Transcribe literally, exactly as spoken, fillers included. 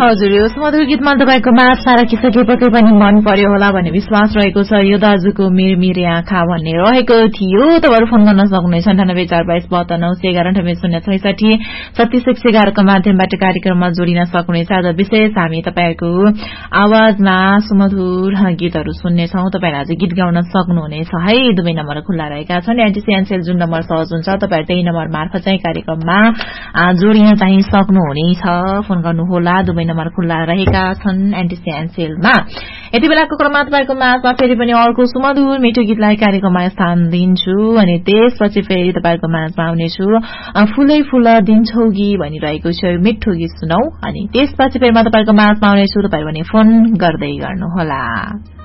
हजुर यो सुमधुर गीतमा तपाईँको माझ साराकिसके पक्कै पनि मन पर्यो होला भन्ने विश्वास रहेको छ। यो दाजुको मिर मिरे आँखा भन्ने रहेको थियो। तपाईँहरू फोन गर्न सक्नुहुनेछ अन्ठानब्बे चार बाइस बहत्तर नौ सय एघार अन्ठानब्बे शून्य छैसठी छत्तीस एक सय एघारको माध्यमबाट कार्यक्रममा जोडिन सक्नुहुनेछ। आज विशेष हामी तपाईँको आवाजमा सुमधुर गीतहरू सुन्नेछौँ। तपाईँहरू आज गीत गाउन सक्नुहुनेछ है। दुवै नम्बर खुल्ला रहेका छन्। एनटीसी एनसेल जुन नम्बर सहज हुन्छ तपाईँहरू त्यही नम्बर मार्फत चाहिँ कार्यक्रममा जोडिन चाहिँ सक्नुहुनेछ। फोन गर्नुहोला। दुवै नम्बर खुल्ला रहेका छन् एनटीसी एनसेलमा। यति बेलाको क्रममा तपाईँको माझमा फेरि पनि अर्को सुमधुर मिठो गीतलाई कार्यक्रममा स्थान दिन्छु अनि त्यसपछि फेरि तपाईँको माझमा आउनेछु। फुलै फुल दिन्छौगी भनिरहेको छ मिठो गीत सुनौ अनि त्यसपछि फेरि म तपाईँको माझमा आउनेछु। तपाईँ भने फोन गर्दै गर्नुहोला।